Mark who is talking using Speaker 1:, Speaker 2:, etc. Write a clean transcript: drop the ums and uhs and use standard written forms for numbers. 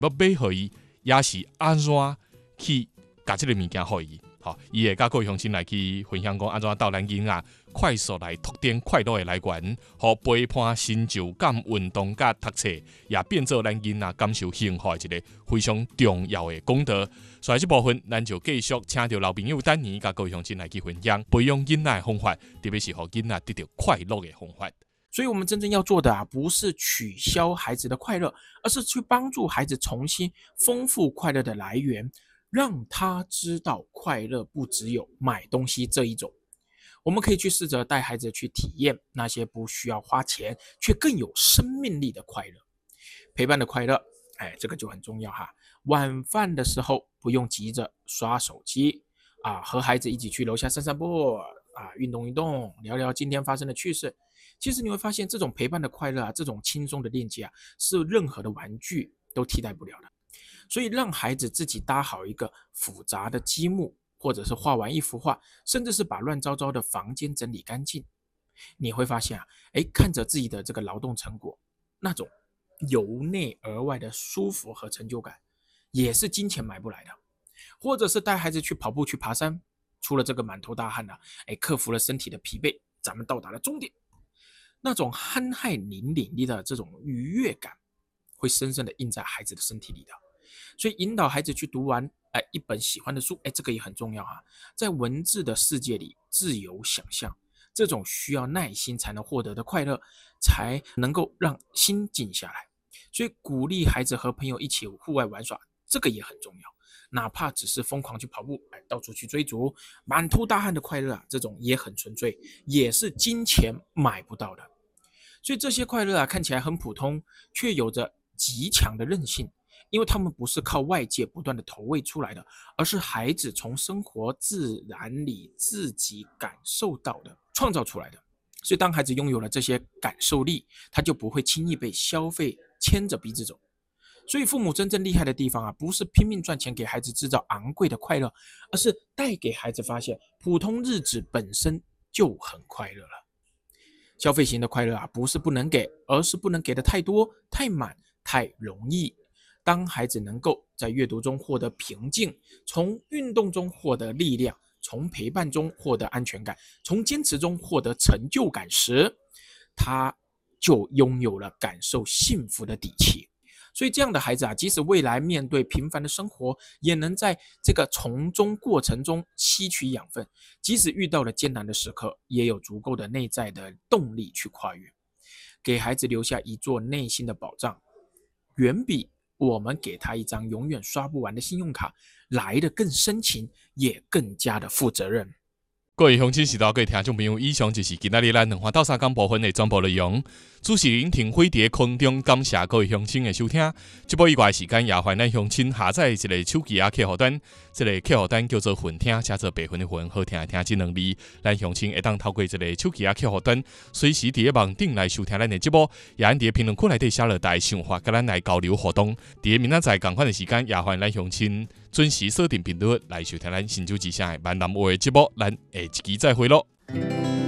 Speaker 1: 要买互伊，也是安怎去甲这个物件互伊。伊会甲各位乡亲来去分享讲安怎斗咱囡仔快速来拓展快乐的来源，互陪伴、成就感、运动甲读册，也变做咱囡仔感受幸福的一个非常重要的功德。所以这部分，咱就继续请到老朋友等年甲各位乡亲来去分享培养囡仔的方法，特别是互囡仔得到快乐的方法。
Speaker 2: 所以我们真正要做的不是取消孩子的快乐，而是去帮助孩子重新丰富快乐的来源，让他知道快乐不只有买东西这一种。我们可以去试着带孩子去体验那些不需要花钱却更有生命力的快乐。陪伴的快乐，这个就很重要哈。晚饭的时候不用急着刷手机和孩子一起去楼下散散步运动运动，聊聊今天发生的趣事。其实你会发现，这种陪伴的快乐这种轻松的链接是任何的玩具都替代不了的。所以让孩子自己搭好一个复杂的积木，或者是画完一幅画，甚至是把乱糟糟的房间整理干净，你会发现看着自己的这个劳动成果，那种由内而外的舒服和成就感，也是金钱买不来的。或者是带孩子去跑步去爬山，出了这个满头大汗克服了身体的疲惫，咱们到达了终点，那种酣汗淋漓的这种愉悦感，会深深的印在孩子的身体里的。所以引导孩子去读完一本喜欢的书，这个也很重要在文字的世界里自由想象，这种需要耐心才能获得的快乐，才能够让心静下来。所以鼓励孩子和朋友一起户外玩耍，这个也很重要。哪怕只是疯狂去跑步，到处去追逐，满头大汗的快乐这种也很纯粹，也是金钱买不到的。所以这些快乐看起来很普通，却有着极强的韧性，因为他们不是靠外界不断的投喂出来的，而是孩子从生活自然里自己感受到的，创造出来的。所以当孩子拥有了这些感受力，他就不会轻易被消费牵着鼻子走。所以父母真正厉害的地方不是拼命赚钱给孩子制造昂贵的快乐，而是带给孩子发现普通日子本身就很快乐了。消费型的快乐不是不能给，而是不能给的太多、太满、太容易。当孩子能够在阅读中获得平静，从运动中获得力量，从陪伴中获得安全感，从坚持中获得成就感时，他就拥有了感受幸福的底气。所以这样的孩子即使未来面对平凡的生活，也能在这个从中过程中吸取养分，即使遇到了艰难的时刻，也有足够的内在的动力去跨越。给孩子留下一座内心的宝藏，远比我们给他一张永远刷不完的信用卡来得更深情，也更加的负责任。
Speaker 1: 各位乡亲时代，各位听众朋友，以上就是今仔日咱两花斗三讲部分的全部内容。主持人停飞在空中，感谢各位乡亲的收听。这部以外的时间，也欢迎咱乡亲下载一个手机客户端，这个客户端叫做混听，写做白混的混，好听的听这两字。咱乡亲会当透过这个手机客户端，随时伫网顶来收听咱的节目，也按伫评论区内底写落大想法，跟咱来交流互动。伫明仔载同款的时间，也欢迎咱乡亲准时锁定频率来收听咱新竹之声的闽南话的节目。咱下一期再会咯。